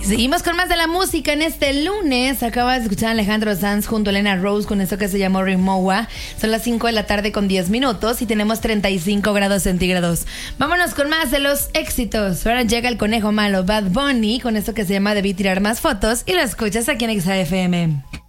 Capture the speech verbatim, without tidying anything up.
Seguimos con más de la música en este lunes. Acabas de escuchar a Alejandro Sanz junto a Elena Rose con eso que se llamó Rimowa. Son las cinco de la tarde con diez minutos y tenemos treinta y cinco grados centígrados. Vámonos con más de los éxitos. Ahora llega el conejo malo Bad Bunny con eso que se llama Debí tirar más fotos y lo escuchas aquí en X A F M.